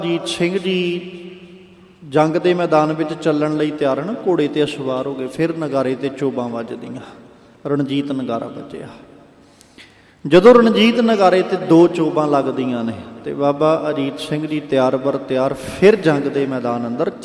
ਅਜੀਤ ਸਿੰਘ ਜੀ ਜੰਗ ਦੇ ਮੈਦਾਨ ਵਿੱਚ ਚੱਲਣ ਲਈ ਤਿਆਰ ਹਨ, ਘੋੜੇ 'ਤੇ ਸਵਾਰ ਹੋ ਗਏ। ਫਿਰ ਨਗਾਰੇ 'ਤੇ ਚੋਬਾਂ ਵੱਜਦੀਆਂ, ਰਣਜੀਤ ਨਗਾਰਾ ਵੱਜਿਆ। ਜਦੋਂ ਰਣਜੀਤ ਨਗਾਰੇ 'ਤੇ 2 ਚੋਬਾਂ ਲੱਗਦੀਆਂ ਨੇ ਅਤੇ ਬਾਬਾ ਅਜੀਤ ਸਿੰਘ ਜੀ ਤਿਆਰ ਬਰ ਤਿਆਰ ਫਿਰ ਜੰਗ ਦੇ ਮੈਦਾਨ ਅੰਦਰ